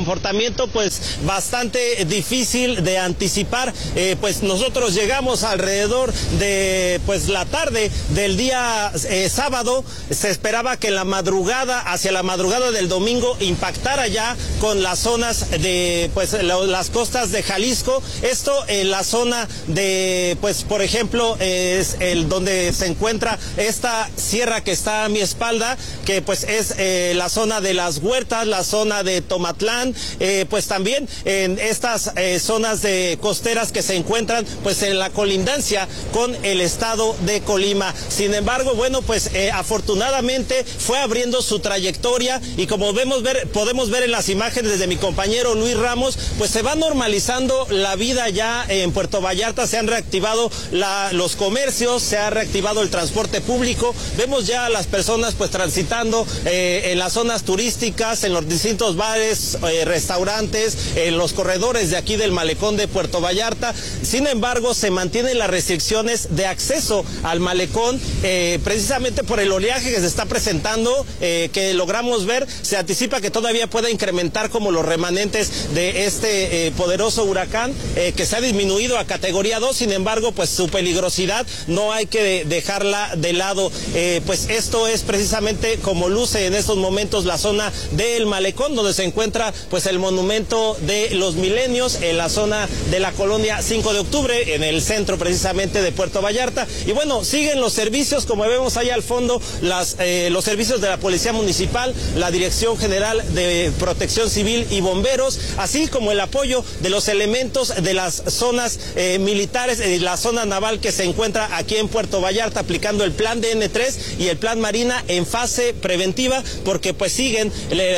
comportamiento pues bastante difícil de anticipar. Pues nosotros llegamos alrededor de pues la tarde del día sábado. Se esperaba que hacia la madrugada del domingo impactara ya con las zonas de pues las costas de Jalisco. Esto en la zona de pues por ejemplo es donde se encuentra esta sierra que está a mi espalda, que pues es la zona de Las Huertas, la zona de Tomatlán, pues también en estas zonas de costeras que se encuentran pues en la colindancia con el estado de Colima. Sin embargo, bueno, pues afortunadamente fue abriendo su trayectoria y como podemos ver en las imágenes de mi compañero Luis Ramos, pues se va normalizando la vida ya en Puerto Vallarta. Se han reactivado los comercios, se ha reactivado el transporte público. Vemos ya a las personas pues transitando en las zonas turísticas, en los distintos bares, restaurantes, en los corredores de aquí del malecón de Puerto Vallarta. Sin embargo, se mantienen las restricciones de acceso al malecón, precisamente por el oleaje que se está presentando, que logramos ver. Se anticipa que todavía pueda incrementar como los remanentes de este poderoso huracán, que se ha disminuido a categoría 2. Sin embargo, pues su peligrosidad no hay que dejarla de lado. Pues esto es precisamente como luce en estos momentos la zona del malecón, donde se encuentra pues el monumento de los milenios, en la zona de la colonia 5 de octubre, en el centro precisamente de Puerto Vallarta. Y bueno, siguen los servicios, como vemos allá al fondo, los servicios de la Policía Municipal, la Dirección General de Protección Civil y Bomberos, así como el apoyo de los elementos de las zonas militares, la zona naval que se encuentra aquí en Puerto Vallarta, aplicando el plan DN3 y el plan Marina en fase preventiva, porque pues siguen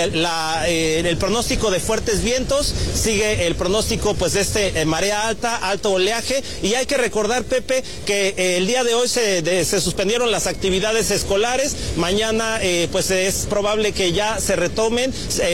el pronóstico de fuertes vientos, sigue el pronóstico pues de marea alta, alto oleaje. Y hay que recordar, Pepe, que el día de hoy se suspendieron las actividades escolares. Mañana pues es probable que ya se retomen.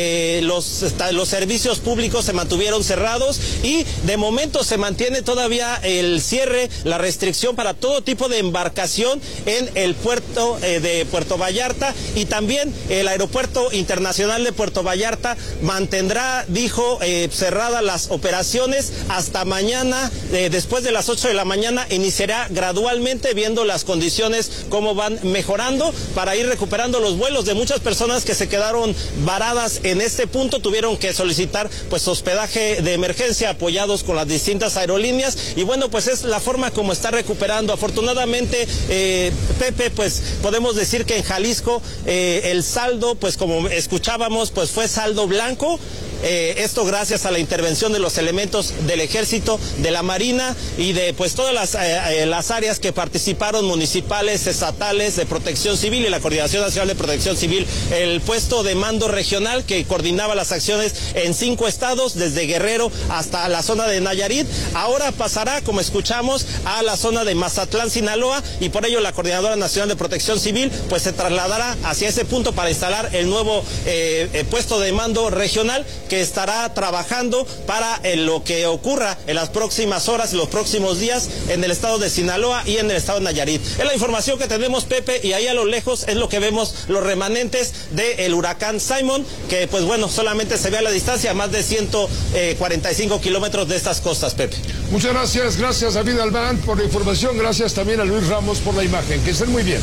Los servicios públicos se mantuvieron cerrados y de momento se mantiene todavía el cierre, la restricción para todo tipo de embarcación en el puerto de Puerto Vallarta, y también el aeropuerto internacional de Puerto Vallarta mantendrá, dijo, cerradas las operaciones hasta mañana. Después de las 8 de la mañana iniciará gradualmente, viendo las condiciones cómo van mejorando, para ir recuperando los vuelos de muchas personas que se quedaron varadas en este punto. Tuvieron que solicitar pues hospedaje de emergencia, apoyados con las distintas aerolíneas. Y bueno, pues es la forma como está recuperando. Afortunadamente, Pepe, pues podemos decir que en Jalisco el saldo, pues como escuchábamos, pues fue saldo blanco. Esto gracias a la intervención de los elementos del Ejército, de la Marina y de pues todas las áreas que participaron, municipales, estatales, de Protección Civil y la Coordinación Nacional de Protección Civil. El puesto de mando regional que coordinaba las acciones en 5 estados, desde Guerrero hasta la zona de Nayarit, ahora pasará, como escuchamos, a la zona de Mazatlán, Sinaloa, y por ello la Coordinadora Nacional de Protección Civil pues se trasladará hacia ese punto para instalar el nuevo puesto de mando regional, que estará trabajando para lo que ocurra en las próximas horas y los próximos días en el estado de Sinaloa y en el estado de Nayarit. Es la información que tenemos, Pepe, y ahí a lo lejos es lo que vemos, los remanentes del huracán Simon, que pues bueno, solamente se ve a la distancia, a más de 145 kilómetros de estas costas, Pepe. Muchas gracias David Albán por la información, gracias también a Luis Ramos por la imagen, que estén muy bien.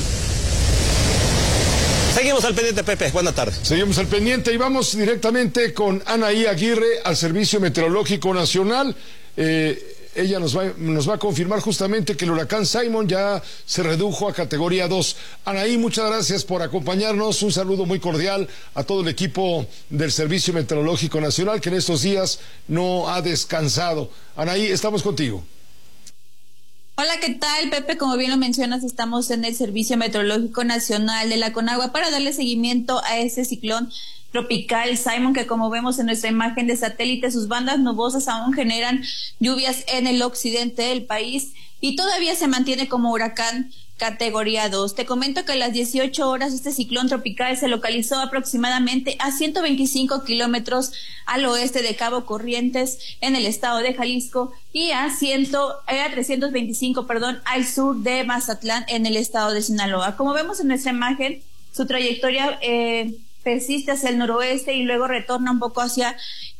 Seguimos al pendiente, Pepe. Buenas tardes. Seguimos al pendiente y vamos directamente con Anaí Aguirre al Servicio Meteorológico Nacional. Ella nos va a confirmar justamente que el huracán Simon ya se redujo a categoría 2. Anaí, muchas gracias por acompañarnos. Un saludo muy cordial a todo el equipo del Servicio Meteorológico Nacional, que en estos días no ha descansado. Anaí, estamos contigo. Hola, ¿qué tal, Pepe? Como bien lo mencionas, estamos en el Servicio Meteorológico Nacional de la Conagua para darle seguimiento a este ciclón tropical Simon, que como vemos en nuestra imagen de satélite, sus bandas nubosas aún generan lluvias en el occidente del país y todavía se mantiene como huracán categoría 2. Te comento que a las 18 horas este ciclón tropical se localizó aproximadamente a 125 kilómetros al oeste de Cabo Corrientes en el estado de Jalisco y a 325, al sur de Mazatlán en el estado de Sinaloa. Como vemos en nuestra imagen, su trayectoria persiste hacia el noroeste y luego retorna un poco hacia